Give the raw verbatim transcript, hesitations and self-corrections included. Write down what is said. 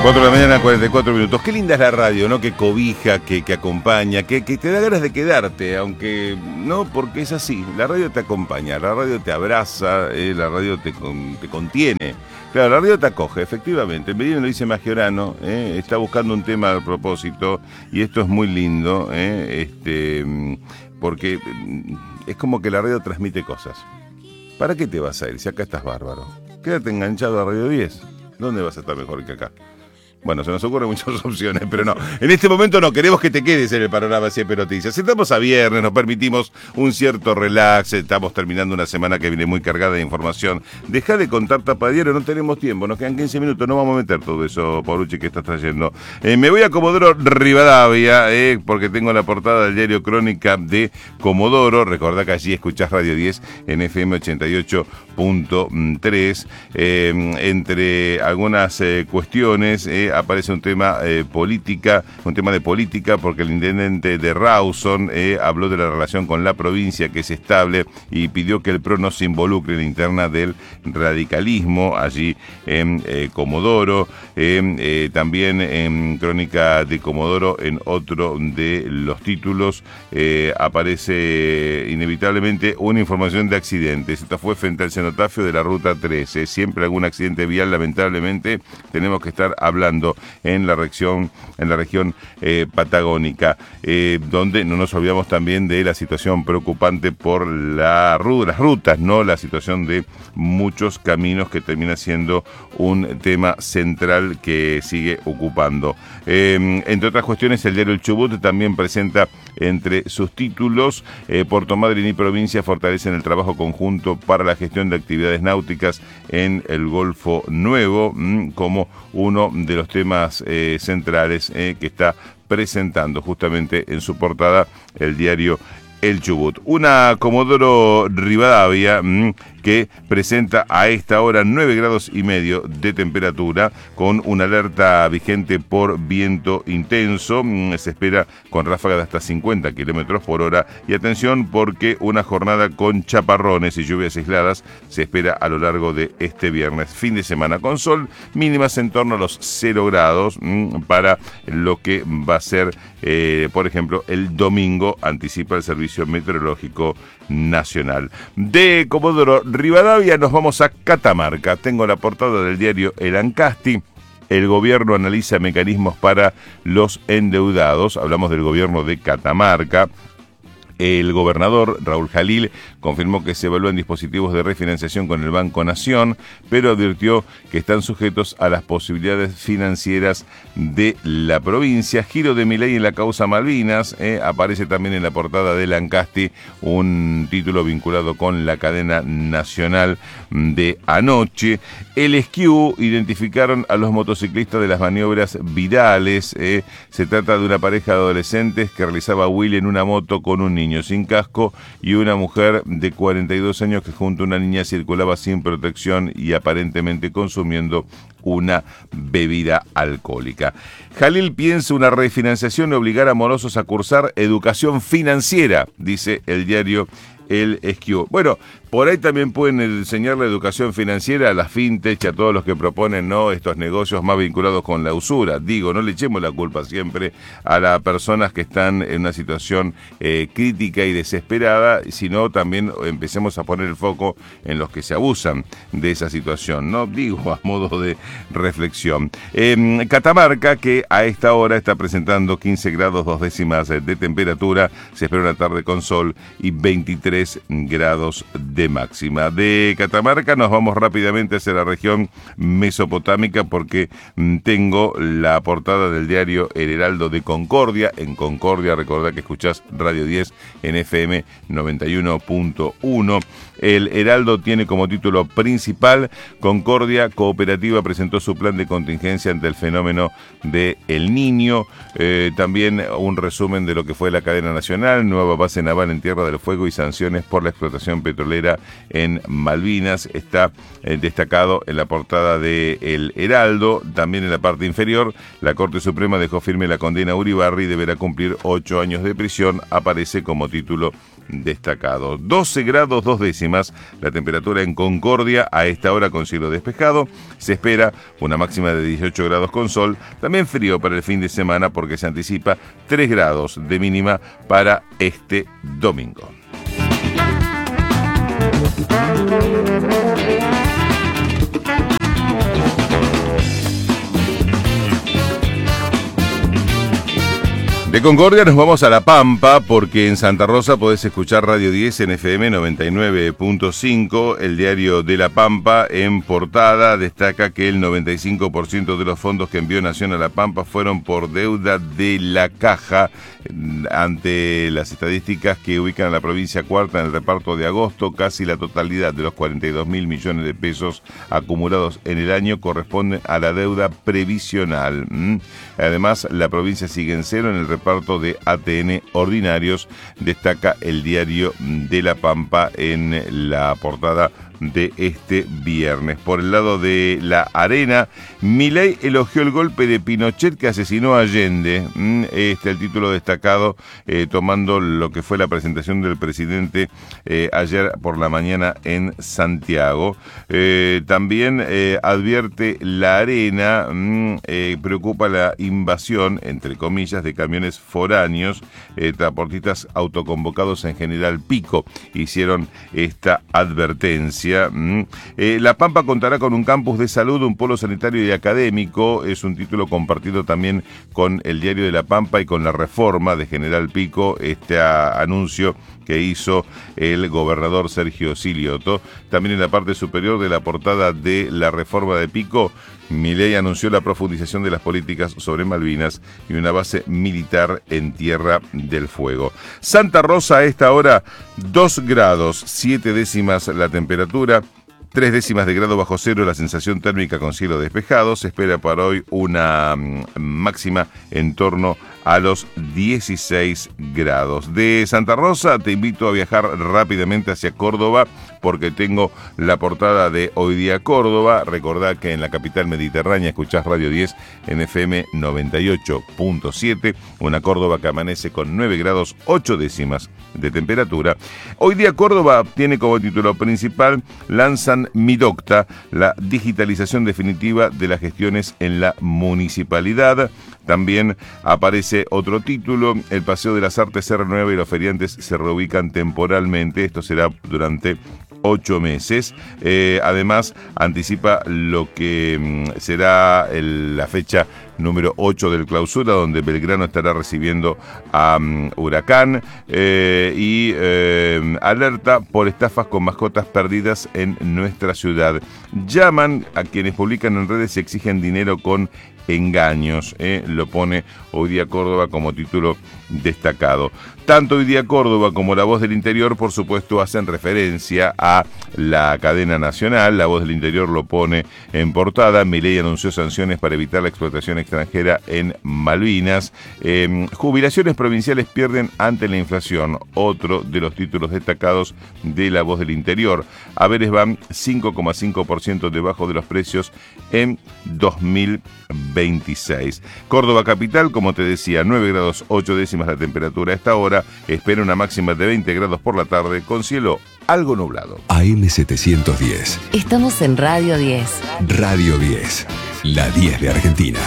cuatro de la mañana, cuarenta y cuatro minutos. Qué linda es la radio, ¿no? Que cobija, que, que acompaña, que, que te da ganas de quedarte, aunque no, porque es así. La radio te acompaña, la radio te abraza, eh, la radio te, con, te contiene. Claro, la radio te acoge, efectivamente. El Medellín lo dice Majorano, eh, está buscando un tema al propósito, y esto es muy lindo, eh, este, porque es como que la radio transmite cosas. ¿Para qué te vas a ir si acá estás bárbaro? Quédate enganchado a Radio diez. ¿Dónde vas a estar mejor que acá? Bueno, se nos ocurren muchas opciones, pero no. En este momento no queremos que te quedes en el panorama Siempre Noticias. Estamos a viernes, nos permitimos un cierto relax. Estamos terminando una semana que viene muy cargada de información. Deja de contar tapa de diario, no tenemos tiempo. Nos quedan quince minutos, no vamos a meter todo eso, Porucci, que estás trayendo. Eh, me voy a Comodoro Rivadavia, eh, porque tengo la portada del diario Crónica de Comodoro. Recordá que allí escuchás Radio diez en F M ochenta y ocho punto tres. Eh, entre algunas eh, cuestiones... Eh, aparece un tema eh, política, un tema de política, porque el intendente de Rawson eh, habló de la relación con la provincia, que es estable, y pidió que el P R O no se involucre en la interna del radicalismo allí en eh, Comodoro. Eh, eh, también en Crónica de Comodoro, en otro de los títulos, eh, aparece inevitablemente una información de accidentes. Esta fue frente al cenotafio de la Ruta trece. Siempre algún accidente vial, lamentablemente, tenemos que estar hablando en la región, en la región eh, patagónica, eh, donde no nos olvidamos también de la situación preocupante por la, las rutas, ¿no? La situación de muchos caminos, que termina siendo un tema central que sigue ocupando. Eh, entre otras cuestiones, el diario El Chubut también presenta entre sus títulos: eh, Puerto Madryn y provincia fortalecen el trabajo conjunto para la gestión de actividades náuticas en el Golfo Nuevo, mmm, como uno de los temas eh, centrales eh, que está presentando justamente en su portada el diario El Chubut. Una Comodoro Rivadavia mmm, que presenta a esta hora nueve grados y medio de temperatura, con una alerta vigente por viento intenso. Se espera con ráfagas de hasta cincuenta kilómetros por hora. Y atención, porque una jornada con chaparrones y lluvias aisladas se espera a lo largo de este viernes. Fin de semana con sol, mínimas en torno a los cero grados mmm, para lo que va a ser, eh, por ejemplo, el domingo, anticipa el Servicio Meteorológico Nacional. De Comodoro Rivadavia nos vamos a Catamarca. Tengo la portada del diario El Ancasti. El gobierno analiza mecanismos para los endeudados. Hablamos del gobierno de Catamarca. El gobernador Raúl Jalil confirmó que se evalúan dispositivos de refinanciación con el Banco Nación, pero advirtió que están sujetos a las posibilidades financieras de la provincia. Giro de Milei en la causa Malvinas. Eh, aparece también en la portada de Lancasti un título vinculado con la cadena nacional de anoche. El Esquiu identificaron a los motociclistas de las maniobras virales. Eh, se trata de una pareja de adolescentes que realizaba wheel en una moto con un niño sin casco y una mujer de cuarenta y dos años que junto a una niña circulaba sin protección y aparentemente consumiendo una bebida alcohólica. Jalil piensa una refinanciación y obligar a morosos a cursar educación financiera, dice el diario El Esquiu. Bueno, por ahí también pueden enseñar la educación financiera a las fintech, a todos los que proponen, ¿no?, estos negocios más vinculados con la usura. Digo, no le echemos la culpa siempre a las personas que están en una situación eh, crítica y desesperada, sino también empecemos a poner el foco en los que se abusan de esa situación, ¿no? Digo, a modo de reflexión. Eh, Catamarca, que a esta hora está presentando quince grados dos décimas de temperatura, se espera una tarde con sol y veintitrés grados de máxima. De Catamarca nos vamos rápidamente hacia la región mesopotámica, porque tengo la portada del diario El Heraldo de Concordia. En Concordia, recordá que escuchás Radio diez en F M noventa y uno punto uno. El Heraldo tiene como título principal: Concordia Cooperativa presentó su plan de contingencia ante el fenómeno de El Niño. Eh, también un resumen de lo que fue la cadena nacional: nueva base naval en Tierra del Fuego y sanciones por la explotación petrolera térmica en Malvinas. Está eh, destacado en la portada de El Heraldo. También en la parte inferior, la Corte Suprema dejó firme la condena a Uribarri y deberá cumplir ocho años de prisión. Aparece como título destacado. doce grados dos décimas la temperatura en Concordia a esta hora con cielo despejado. Se espera una máxima de dieciocho grados con sol. También frío para el fin de semana porque se anticipa tres grados de mínima para este domingo. De Concordia nos vamos a La Pampa porque en Santa Rosa podés escuchar Radio diez en F M noventa y nueve punto cinco. El diario de La Pampa en portada destaca que el noventa y cinco por ciento de los fondos que envió Nación a La Pampa fueron por deuda de la Caja. Ante las estadísticas que ubican a la provincia cuarta en el reparto de agosto, casi la totalidad de los cuarenta y dos mil millones de pesos acumulados en el año corresponden a la deuda previsional. Además, la provincia sigue en cero en el reparto de A T N ordinarios, destaca el diario de La Pampa en la portada de este viernes. Por el lado de La Arena, Milei elogió el golpe de Pinochet que asesinó a Allende. Este es el título destacado, eh, tomando lo que fue la presentación del presidente eh, ayer por la mañana en Santiago. Eh, también eh, advierte La Arena, mmm, eh, preocupa la invasión, entre comillas, de camiones foráneos, eh, transportistas autoconvocados en General Pico. Hicieron esta advertencia. Eh, La Pampa contará con un campus de salud, un polo sanitario y académico. Es un título compartido también con el diario de La Pampa y con La Reforma de General Pico, este a, anuncio que hizo el gobernador Sergio Silioto. También en la parte superior de la portada de La Reforma de Pico, Milei anunció la profundización de las políticas sobre Malvinas y una base militar en Tierra del Fuego. Santa Rosa a esta hora, dos grados, siete décimas la temperatura, tres décimas de grado bajo cero la sensación térmica con cielo despejado. Se espera para hoy una máxima en torno a los dieciséis grados. De Santa Rosa te invito a viajar rápidamente hacia Córdoba porque tengo la portada de Hoy Día Córdoba. Recordá que en la capital mediterránea escuchás Radio diez en F M noventa y ocho punto siete, una Córdoba que amanece con nueve grados ocho décimas de temperatura. Hoy Día Córdoba tiene como título principal: lanzan Midocta, la digitalización definitiva de las gestiones en la municipalidad. También aparece otro título: el Paseo de las Artes se renueva y los feriantes se reubican temporalmente. Esto será durante ocho meses. Eh, además, anticipa lo que mm, será el, la fecha número ocho del clausura, donde Belgrano estará recibiendo a um, Huracán, eh, y eh, alerta por estafas con mascotas perdidas en nuestra ciudad. Llaman a quienes publican en redes y exigen dinero con engaños, eh, lo pone Hoy Día Córdoba como título destacado. Tanto Hoy Día Córdoba como La Voz del Interior, por supuesto, hacen referencia a la cadena nacional. La Voz del Interior lo pone en portada: Milei anunció sanciones para evitar la explotación extranjera en Malvinas. Eh, jubilaciones provinciales pierden ante la inflación, otro de los títulos destacados de La Voz del Interior. Haberes van cinco coma cinco por ciento debajo de los precios en dos mil veintiséis. Córdoba capital, como te decía, nueve grados ocho décimas la temperatura a esta hora. Espera una máxima de veinte grados por la tarde con cielo algo nublado. A M setecientos diez. Estamos en Radio diez. Radio diez, la diez de Argentina.